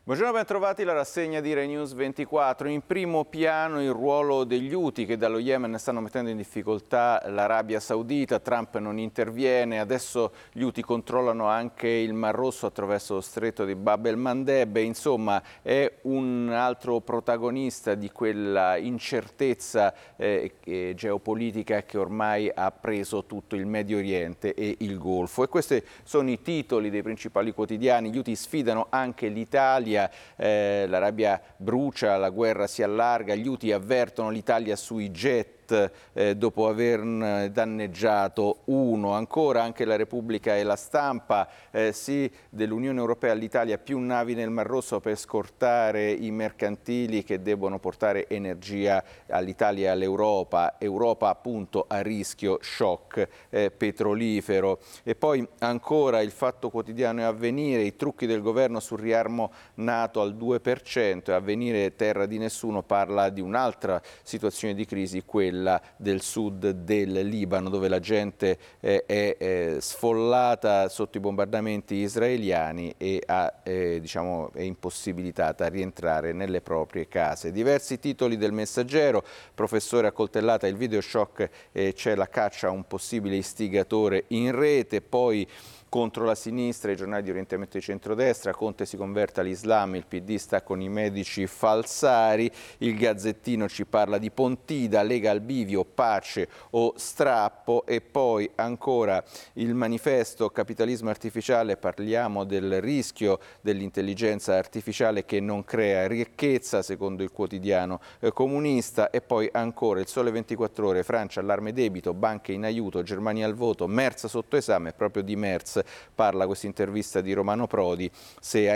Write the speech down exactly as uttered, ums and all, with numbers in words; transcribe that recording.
Buongiorno, ben trovati, la rassegna di Rai News ventiquattro. In primo piano il ruolo degli Houthi che dallo Yemen stanno mettendo in difficoltà l'Arabia Saudita. Trump non interviene, adesso gli Houthi controllano anche il Mar Rosso attraverso lo stretto di Bab el-Mandeb. Insomma, è un altro protagonista di quella incertezza eh, eh, geopolitica che ormai ha preso tutto il Medio Oriente e il Golfo. E questi sono i titoli dei principali quotidiani. Gli Houthi sfidano anche l'Italia. Eh, l'Arabia brucia, la guerra si allarga, gli Houthi avvertono l'Italia sui jet eh, dopo aver danneggiato uno. Ancora anche la Repubblica e la Stampa, eh, sì dell'Unione Europea all'Italia, più navi nel Mar Rosso per scortare i mercantili che debbono portare energia all'Italia e all'Europa. Europa appunto a rischio shock eh, petrolifero. E poi ancora il Fatto Quotidiano e Avvenire, i trucchi del governo sul riarmo NATO al due per cento, e Avvenire, terra di nessuno, parla di un'altra situazione di crisi, quella del sud del Libano, dove la gente eh, è eh, sfollata sotto i bombardamenti israeliani e ha, eh, diciamo, è impossibilitata a rientrare nelle proprie case. Diversi titoli del Messaggero: professore accoltellata, il video shock, eh, c'è la caccia a un possibile istigatore in rete. Poi contro la sinistra, i giornali di orientamento di centrodestra, Conte si converte all'Islam, il P D sta con i medici falsari, il Gazzettino ci parla di Pontida, Lega al bivio, pace o strappo. E poi ancora il Manifesto, capitalismo artificiale, parliamo del rischio dell'intelligenza artificiale che non crea ricchezza, secondo il quotidiano eh, comunista. E poi ancora il Sole ventiquattro Ore, Francia allarme debito, banche in aiuto, Germania al voto, Merz sotto esame. Proprio di Merz parla questa intervista di Romano Prodi. Se